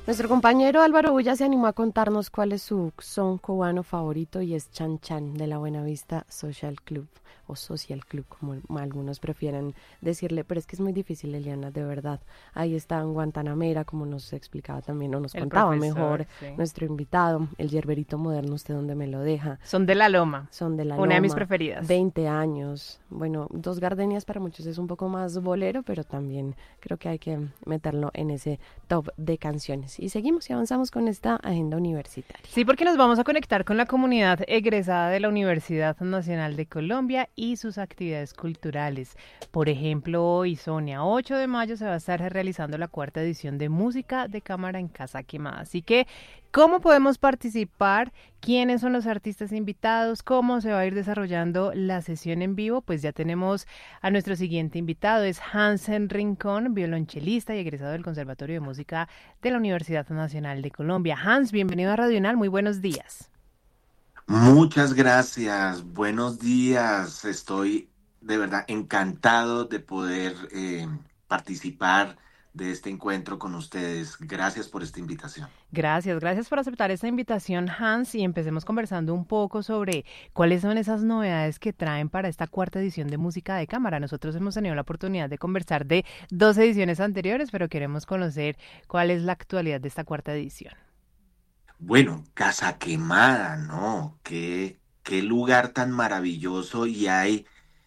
Nuestro compañero Álvaro Bulla se animó a contarnos cuál es su son cubano favorito y es Chan Chan de la Buenavista Social Club o Social Club como algunos prefieren decirle, pero es que es muy difícil, Eliana, de verdad. Ahí está en Guantanamera, como nos explicaba también o nos El contaba profesor, mejor sí. nuestro invitado, el yerberito moderno, usted dónde me lo deja. Son de la Loma, Son de la una de mis Loma, preferidas. 20 años. Bueno, Dos Gardenias para muchos es un poco más bolero, pero también creo que hay que meterlo en ese top de canciones. Y seguimos y avanzamos con esta agenda universitaria. Sí, porque nos vamos a conectar con la comunidad egresada de la Universidad Nacional de Colombia y sus actividades culturales. Por ejemplo, hoy, Sonia, 8 de mayo, se va a estar realizando la cuarta edición de Música de Cámara en Casa Quemada. Así que, ¿cómo podemos participar? ¿Quiénes son los artistas invitados? ¿Cómo se va a ir desarrollando la sesión en vivo? Pues ya tenemos a nuestro siguiente invitado, es Hansen Rincón, violonchelista y egresado del Conservatorio de Música de la Universidad Nacional de Colombia. Hans, bienvenido a Radional, muy buenos días. Muchas gracias, buenos días. Estoy de verdad encantado de poder participar de este encuentro con ustedes. Gracias por esta invitación. Gracias por aceptar esta invitación, Hans, y empecemos conversando un poco sobre cuáles son esas novedades que traen para esta cuarta edición de Música de Cámara. Nosotros hemos tenido la oportunidad de conversar de dos ediciones anteriores, pero queremos conocer cuál es la actualidad de esta cuarta edición. Bueno, Casa Quemada, ¿no? Qué lugar tan maravilloso y hay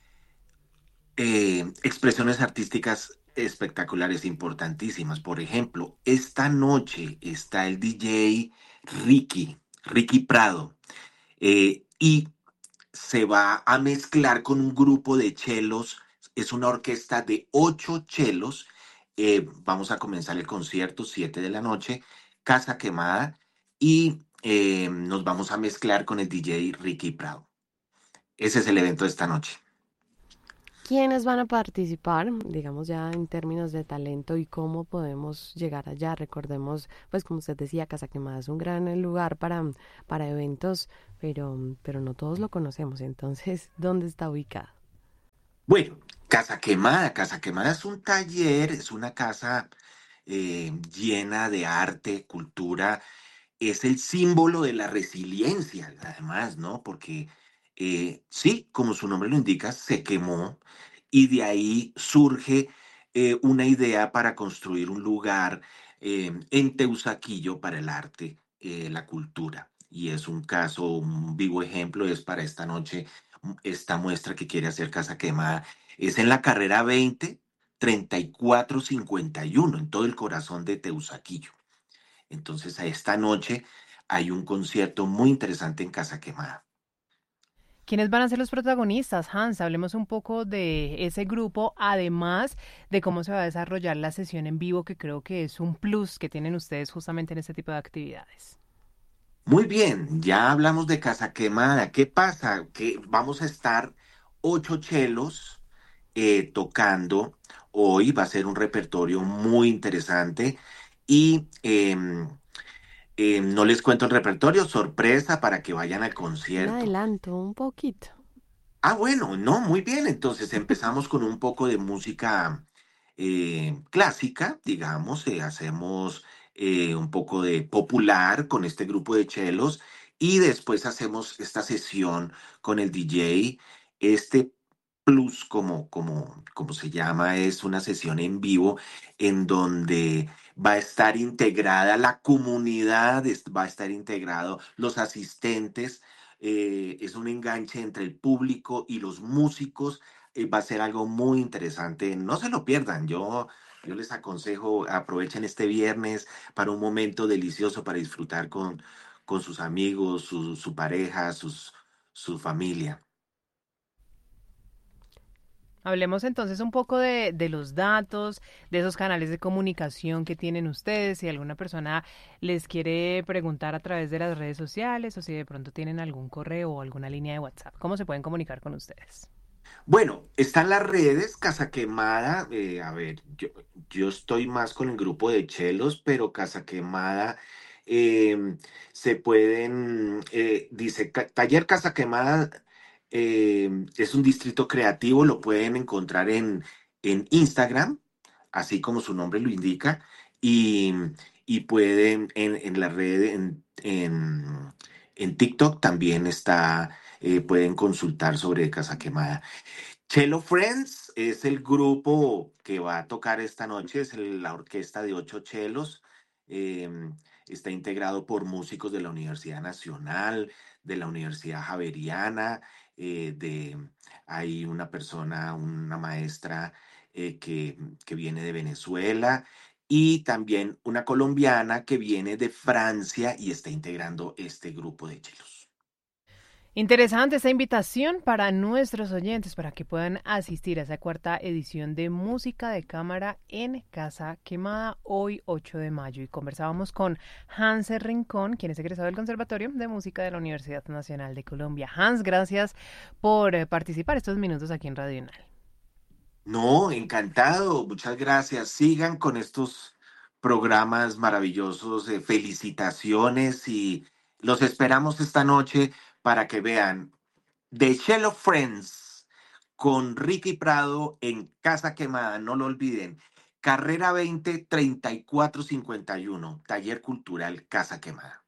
expresiones artísticas espectaculares, importantísimas. Por ejemplo, esta noche está el DJ Ricky Prado, y se va a mezclar con un grupo de chelos. Es una orquesta de 8 chelos. Vamos a comenzar el concierto 7 de la noche, Casa Quemada, y nos vamos a mezclar con el DJ Ricky Prado. Ese es el evento de esta noche. ¿Quiénes van a participar, digamos ya en términos de talento y cómo podemos llegar allá? Recordemos, pues como usted decía, Casa Quemada es un gran lugar para eventos, pero no todos lo conocemos. Entonces, ¿dónde está ubicado? Bueno, Casa Quemada es un taller, es una casa llena de arte, cultura. Es el símbolo de la resiliencia, además, ¿no? Porque sí, como su nombre lo indica, se quemó y de ahí surge una idea para construir un lugar en Teusaquillo para el arte, la cultura. Y es un caso, un vivo ejemplo, es para esta noche, esta muestra que quiere hacer Casa Quemada. Es en la carrera 20 3451, en todo el corazón de Teusaquillo. Entonces, a esta noche hay un concierto muy interesante en Casa Quemada. ¿Quiénes van a ser los protagonistas, Hans? Hablemos un poco de ese grupo, además de cómo se va a desarrollar la sesión en vivo, que creo que es un plus que tienen ustedes justamente en este tipo de actividades. Muy bien, ya hablamos de Casa Quemada. ¿Qué pasa? Que vamos a estar 8 chelos tocando. Hoy va a ser un repertorio muy interesante y no les cuento el repertorio, sorpresa para que vayan al Un concierto. adelanto, un poquito. Ah, bueno, no, muy bien. Entonces empezamos con un poco de música clásica, digamos, hacemos un poco de popular con este grupo de chelos y después hacemos esta sesión con el DJ. Este plus, como se llama, es una sesión en vivo en donde va a estar integrada la comunidad, va a estar integrado los asistentes. Es un enganche entre el público y los músicos. Va a ser algo muy interesante. No se lo pierdan. Yo les aconsejo, aprovechen este viernes para un momento delicioso para disfrutar con sus amigos, su pareja, su familia. Hablemos entonces un poco de los datos, de esos canales de comunicación que tienen ustedes, si alguna persona les quiere preguntar a través de las redes sociales o si de pronto tienen algún correo o alguna línea de WhatsApp. ¿Cómo se pueden comunicar con ustedes? Bueno, están las redes, Casa Quemada. A ver, yo estoy más con el grupo de chelos, pero Casa Quemada se pueden, dice, Taller Casa Quemada es un distrito creativo, lo pueden encontrar en Instagram, así como su nombre lo indica, y, y pueden en la red, en TikTok también está, pueden consultar sobre Casa Quemada. Cello Friends es el grupo que va a tocar esta noche, es la orquesta de 8 chelos. Está integrado por músicos de la Universidad Nacional, de la Universidad Javeriana, hay una persona, una maestra que viene de Venezuela y también una colombiana que viene de Francia y está integrando este grupo de chelos. Interesante esta invitación para nuestros oyentes para que puedan asistir a esa cuarta edición de Música de Cámara en Casa Quemada hoy 8 de mayo. Y conversábamos con Hans Rincón, quien es egresado del Conservatorio de Música de la Universidad Nacional de Colombia. Hans, gracias por participar estos minutos aquí en Radio Unal. No, encantado, muchas gracias. Sigan con estos programas maravillosos. Felicitaciones y los esperamos esta noche para que vean The Cello Friends con Ricky Prado en Casa Quemada. No lo olviden. Carrera 20 3451, Taller Cultural Casa Quemada.